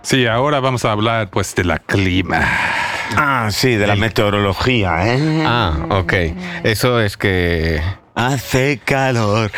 Sí, ahora vamos a hablar pues de la clima. Ah, sí, de la meteorología, ¿eh? Ah, ok. Eso es que... Hace calor,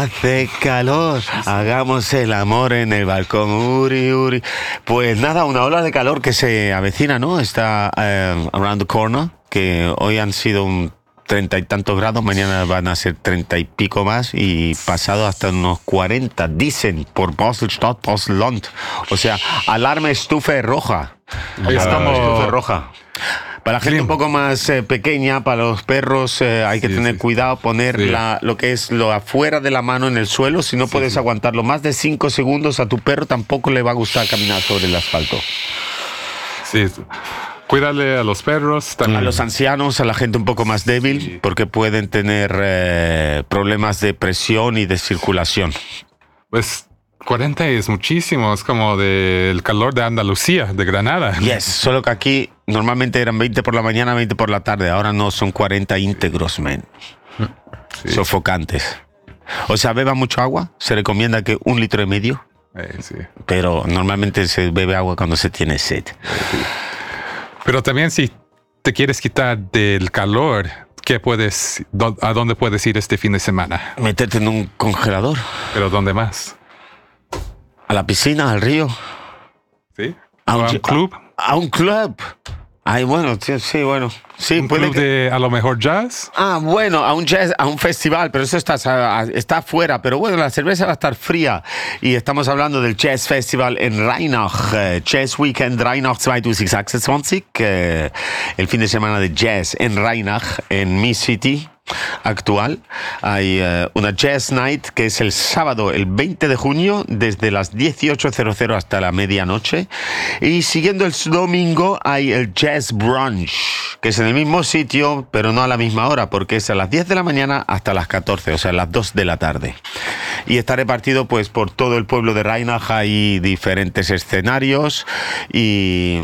hagamos el amor en el balcón, uri, uri. Pues nada, una ola de calor que se avecina, ¿no? Está around the corner, que hoy han sido un 30 y tantos grados, mañana van a ser 30 y pico más y pasado hasta unos 40, dicen, por Basel-Stadt, Basel-Land. O sea, alarma estufe roja. Ahí estamos. Estufe roja. Para la gente un poco más pequeña, para los perros, hay que tener cuidado, poner lo que es lo afuera de la mano en el suelo. Si no puedes aguantarlo más de 5 segundos, a tu perro tampoco le va a gustar caminar sobre el asfalto. Sí, cuídale a los perros. También. A los ancianos, a la gente un poco más débil, porque pueden tener problemas de presión y de circulación. Pues 40 es muchísimo, es como del calor de Andalucía, de Granada. Yes, solo que aquí normalmente eran 20 por la mañana, 20 por la tarde, ahora no, son 40 íntegros, man. Sí. Sofocantes. O sea, beba mucho agua, se recomienda que 1,5 litros. Sí. Pero normalmente se bebe agua cuando se tiene sed. Sí. Pero también si te quieres quitar del calor, ¿a dónde puedes ir este fin de semana? Meterte en un congelador. ¿Pero dónde más? A la piscina, al río. ¿Sí? ¿A un club? A un club. Ay, bueno, sí, bueno. Sí, ¿Un club de, a lo mejor, jazz? Ah, bueno, a un jazz, a un festival, pero eso está afuera. Pero bueno, la cerveza va a estar fría. Y estamos hablando del Jazz Festival en Rheinach. Jazz Weekend Rheinach 2026. El fin de semana de jazz en Rheinach, en mi city actual. Hay una Jazz Night que es el sábado, el 20 de junio, desde las 18:00 hasta la medianoche. Y siguiendo el domingo hay el Jazz Brunch, que es en el mismo sitio, pero no a la misma hora, porque es a las 10 de la mañana hasta las 14, o sea, a las 2 de la tarde. Y está repartido pues por todo el pueblo de Rheinach, hay diferentes escenarios y...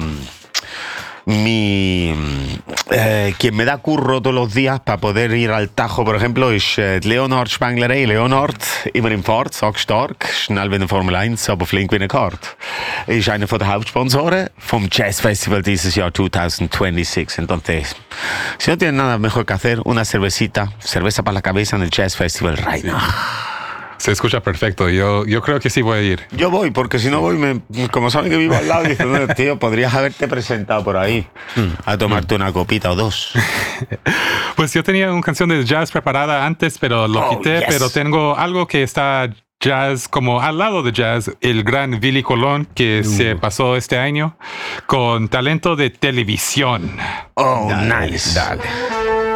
quien me da curro todos los días para poder ir al Tajo, por ejemplo, ist Leonhard Spenglerei. Leonhard, immer im Fahrt, sackstark, schnell wie eine Formel 1, aber flink wie eine Kart. Ist einer der Hauptsponsoren vom Jazz Festival dieses Jahr 2026. Entonces, si no tienen nada mejor que hacer, una cervecita, cerveza para la cabeza en el Jazz Festival Rheinach. Se escucha perfecto. Yo creo que sí voy a ir. Yo voy, porque si no voy, como saben que vivo al lado, dicen, no, tío, podrías haberte presentado por ahí a tomarte una copita o dos. Pues yo tenía una canción de jazz preparada antes, pero lo quité. Yes. Pero tengo algo que está jazz, como al lado de jazz, el gran Willy Colón, que se pasó este año con talento de televisión. Oh, dale, nice. Dale.